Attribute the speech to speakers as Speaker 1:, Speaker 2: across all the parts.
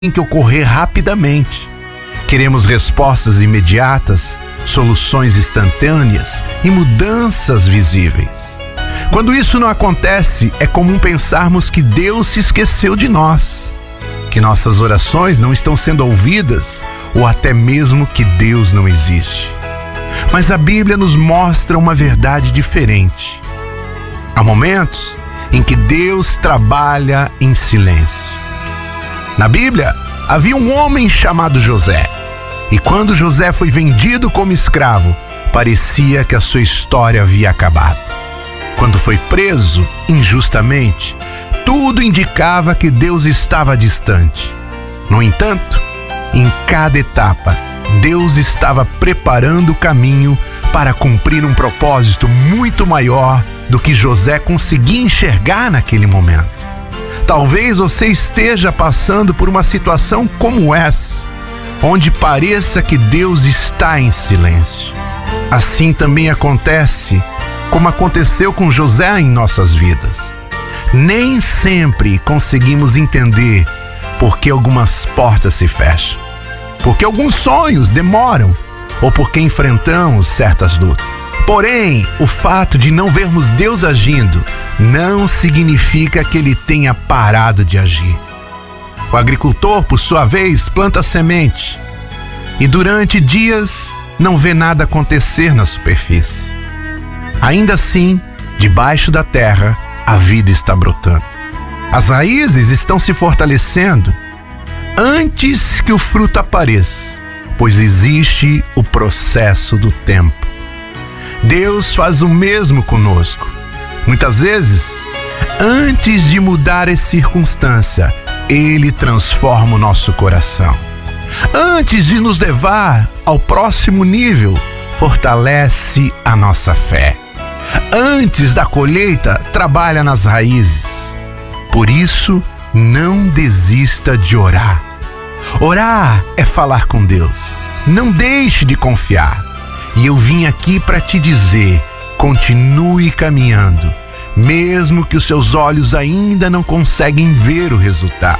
Speaker 1: tem que ocorrer rapidamente. Queremos respostas imediatas, soluções instantâneas e mudanças visíveis. Quando isso não acontece, é comum pensarmos que Deus se esqueceu de nós, que nossas orações não estão sendo ouvidas ou até mesmo que Deus não existe. Mas a Bíblia nos mostra uma verdade diferente. Há momentos em que Deus trabalha em silêncio. Na Bíblia, havia um homem chamado José. E quando José foi vendido como escravo, parecia que a sua história havia acabado. Quando foi preso injustamente, tudo indicava que Deus estava distante. No entanto, em cada etapa, Deus estava preparando o caminho para cumprir um propósito muito maior do que José conseguia enxergar naquele momento. Talvez você esteja passando por uma situação como essa, onde pareça que Deus está em silêncio. Assim também acontece, como aconteceu com José em nossas vidas. Nem sempre conseguimos entender por que algumas portas se fecham, porque alguns sonhos demoram ou porque enfrentamos certas lutas. Porém, o fato de não vermos Deus agindo não significa que Ele tenha parado de agir. O agricultor, por sua vez, planta a semente e durante dias não vê nada acontecer na superfície. Ainda assim, debaixo da terra, a vida está brotando. As raízes estão se fortalecendo antes que o fruto apareça, pois existe o processo do tempo. Deus faz o mesmo conosco. Muitas vezes, antes de mudar a circunstância, Ele transforma o nosso coração. Antes de nos levar ao próximo nível, fortalece a nossa fé. Antes da colheita, trabalha nas raízes. Por isso, não desista de orar. Orar é falar com Deus. Não deixe de confiar. E eu vim aqui para te dizer, continue caminhando, mesmo que os seus olhos ainda não conseguem ver o resultado.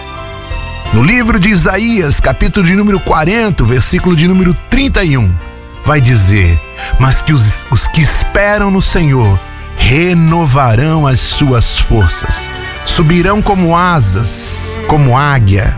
Speaker 1: No livro de Isaías, capítulo de número 40, versículo de número 31, vai dizer: mas que os que esperam no Senhor renovarão as suas forças, subirão como asas, como águia,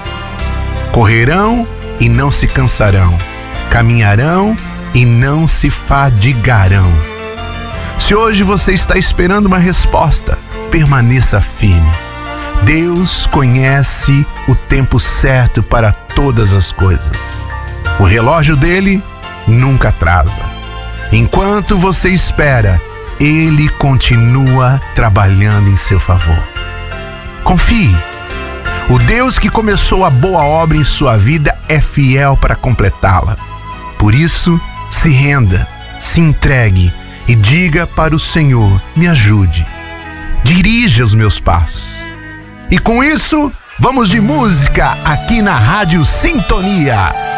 Speaker 1: correrão e não se cansarão, caminharão e não se fadigarão. Se hoje você está esperando uma resposta, permaneça firme. Deus conhece o tempo certo para todas as coisas. O relógio dele nunca atrasa. Enquanto você espera, Ele continua trabalhando em seu favor. Confie. O Deus que começou a boa obra em sua vida é fiel para completá-la. Por isso, se renda, se entregue e diga para o Senhor: me ajude, dirija os meus passos. E com isso, vamos de música aqui na Rádio Sintonia.